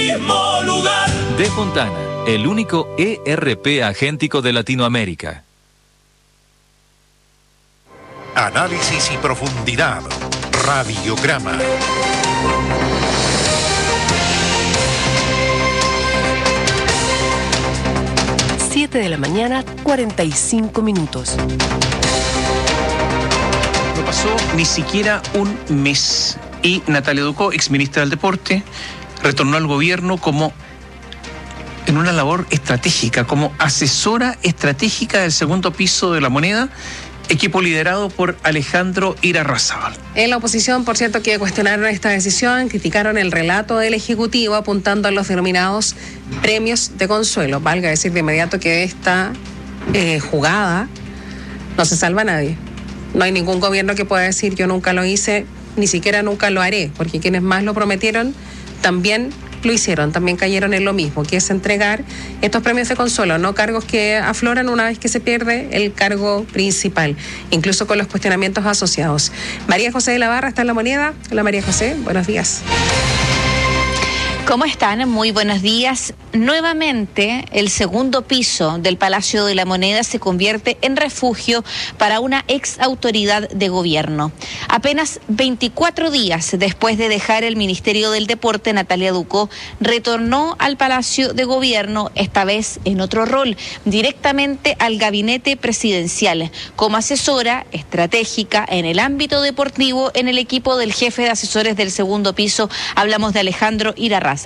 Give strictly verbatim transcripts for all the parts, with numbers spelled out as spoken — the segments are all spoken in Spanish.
mismo lugar. De Fontana, el único E R P agéntico de Latinoamérica. Análisis y profundidad. Radiograma. siete de la mañana, cuarenta y cinco minutos. No pasó ni siquiera un mes y Natalia Ducó, exministra del Deporte, retornó al gobierno como en una labor estratégica, como asesora estratégica del segundo piso de La Moneda, equipo liderado por Alejandro Irarrázaval. En la oposición, por cierto, que cuestionaron esta decisión, criticaron el relato del Ejecutivo apuntando a los denominados premios de consuelo. Valga decir de inmediato que esta eh, jugada no se salva a nadie. No hay ningún gobierno que pueda decir yo nunca lo hice, ni siquiera nunca lo haré, porque quienes más lo prometieron también lo hicieron, también cayeron en lo mismo, que es entregar estos premios de consuelo, no cargos que afloran una vez que se pierde el cargo principal, incluso con los cuestionamientos asociados. María José de la Barra está en La Moneda. Hola María José, buenos días. ¿Cómo están? Muy buenos días. Nuevamente, el segundo piso del Palacio de la Moneda se convierte en refugio para una ex autoridad de gobierno. Apenas veinticuatro días después de dejar el Ministerio del Deporte, Natalia Ducó retornó al Palacio de Gobierno, esta vez en otro rol, directamente al gabinete presidencial, como asesora estratégica en el ámbito deportivo en el equipo del jefe de asesores del segundo piso. Hablamos de Alejandro Irarrázaval.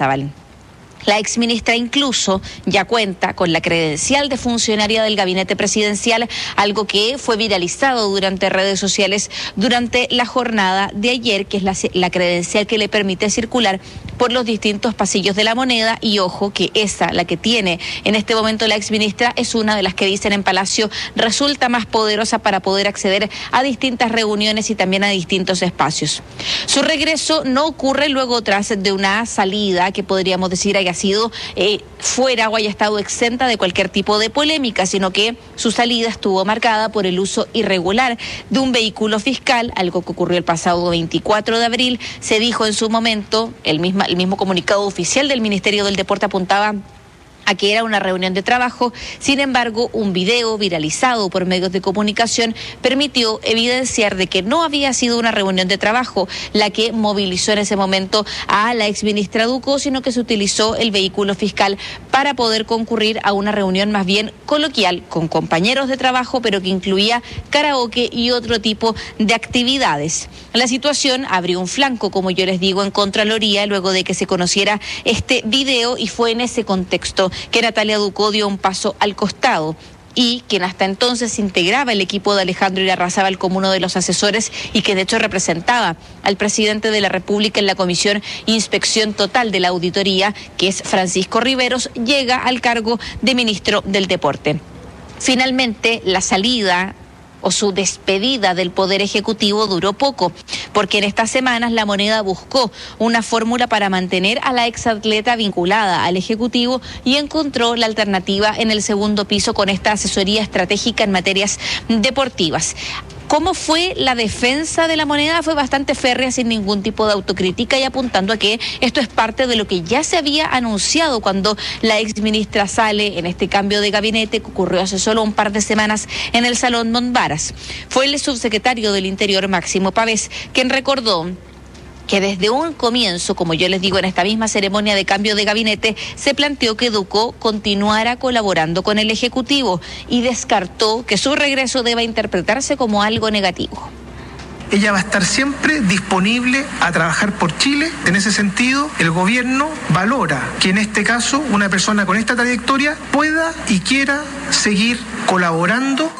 La exministra incluso ya cuenta con la credencial de funcionaria del gabinete presidencial, algo que fue viralizado durante redes sociales durante la jornada de ayer, que es la, la credencial que le permite circular por los distintos pasillos de La Moneda. Y ojo que esa, la que tiene en este momento la exministra, es una de las que dicen en Palacio resulta más poderosa para poder acceder a distintas reuniones y también a distintos espacios. Su regreso no ocurre luego tras de una salida que podríamos decir haya sido eh, fuera o haya estado exenta de cualquier tipo de polémica, sino que su salida estuvo marcada por el uso irregular de un vehículo fiscal, algo que ocurrió el pasado veinticuatro de abril. Se dijo en su momento, el mismo, el mismo comunicado oficial del Ministerio del Deporte apuntaba a que era una reunión de trabajo. Sin embargo, un video viralizado por medios de comunicación permitió evidenciar de que no había sido una reunión de trabajo la que movilizó en ese momento a la exministra Ducó, sino que se utilizó el vehículo fiscal para poder concurrir a una reunión más bien coloquial con compañeros de trabajo, pero que incluía karaoke y otro tipo de actividades. La situación abrió un flanco, como yo les digo, en Contraloría luego de que se conociera este video, y fue en ese contexto que Natalia Ducó dio un paso al costado, y quien hasta entonces integraba el equipo de Alejandro Irarrázaval como uno de los asesores y que de hecho representaba al presidente de la República en la Comisión Inspección Total de la Auditoría, que es Francisco Riveros, llega al cargo de ministro del Deporte. Finalmente, la salida o su despedida del Poder Ejecutivo duró poco, porque en estas semanas La Moneda buscó una fórmula para mantener a la exatleta vinculada al Ejecutivo y encontró la alternativa en el segundo piso con esta asesoría estratégica en materias deportivas. ¿Cómo fue la defensa de La Moneda? Fue bastante férrea, sin ningún tipo de autocrítica y apuntando a que esto es parte de lo que ya se había anunciado cuando la exministra sale en este cambio de gabinete que ocurrió hace solo un par de semanas en el Salón Montbaras. Fue el subsecretario del Interior, Máximo Pavés, quien recordó que desde un comienzo, como yo les digo, en esta misma ceremonia de cambio de gabinete, se planteó que Ducó continuara colaborando con el Ejecutivo y descartó que su regreso deba interpretarse como algo negativo. Ella va a estar siempre disponible a trabajar por Chile. En ese sentido, el gobierno valora que en este caso una persona con esta trayectoria pueda y quiera seguir colaborando.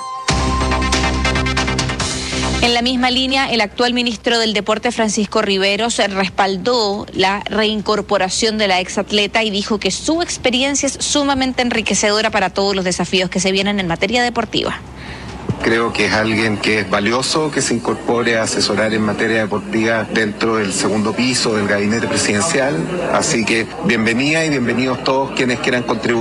En la misma línea, el actual ministro del Deporte, Francisco Riveros, respaldó la reincorporación de la exatleta y dijo que su experiencia es sumamente enriquecedora para todos los desafíos que se vienen en materia deportiva. Creo que es alguien que es valioso, que se incorpore a asesorar en materia deportiva dentro del segundo piso del gabinete presidencial. Así que bienvenida y bienvenidos todos quienes quieran contribuir.